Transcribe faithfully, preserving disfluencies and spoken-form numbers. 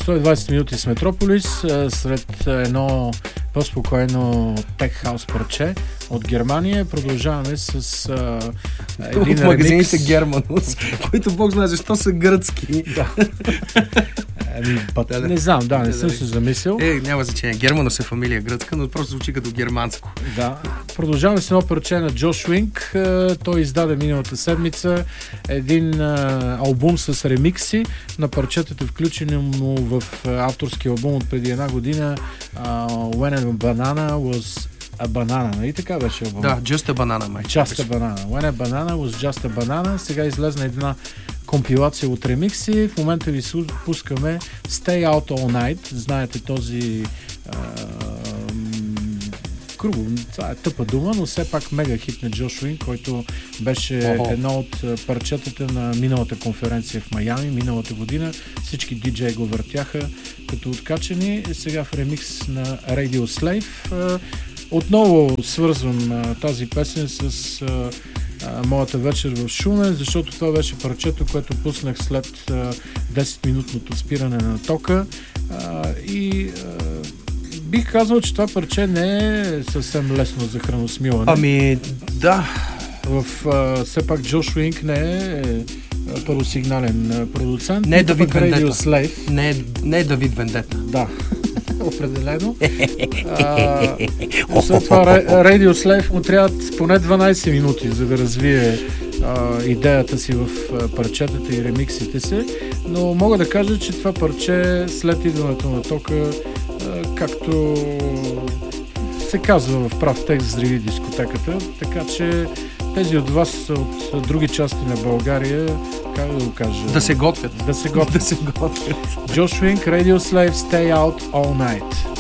сто и двадесет минути с Метрополис, след едно по-спокойно тех хаус парче от Германия. Продължаваме с а, един от магазините ремикс. Германус, които Бог знае защо са гръцки. Да. Ами, бът, Да, да. не знам, да, не Да, съм да. се замислил. Е, няма значение. Германус е фамилия гръцка, но просто звучи като германско. Да. Продължаваме с едно парче на Джош Уинк. Е, Той издаде миналата седмица един а, албум с ремикси на парчетата, включени му в а, авторски албум от преди една година, а, When a Banana Was a Banana. Нали така беше албум? Да, Just a Banana, май. Just a Banana. When a Banana Was Just a Banana. Сега излезна една компилация от ремикси. В момента ви пускаме Stay Out All Night. Знаете този а, грубо, това е тъпа дума, но все пак мега хит на Джош Уин, който беше Охо. едно от парчетата на миналата конференция в Майами, миналата година. Всички диджеи го въртяха като откачени. Сега в ремикс на Radio Slave. Отново свързвам а, тази песен с а, а, моята вечер в Шумен, защото това беше парчето, което пуснах след а, десет-минутното спиране на тока. А, и а, бих казал, че това парче не е съвсем лесно за храносмилане. Ами, да. В а, все пак Джош Уинк не е а, първосигнален а, продуцент. Не е нито Давид пък Radio Вендета. Slave. Не е, не е Давид Вендета. Да, определено. А, след това Ra- Radio Slave му трябват поне дванадесет минути, за да развие а, идеята си в а, парчетата и ремиксите си. Но мога да кажа, че това парче след идването на тока, а, както се казва в прав текст, взриви дискотеката. Така че тези от вас от други части на България, как да го кажа? Да се готвят. Да се готвят. Да се готвят. Josh Wink, Radio Slave, Stay Out All Night.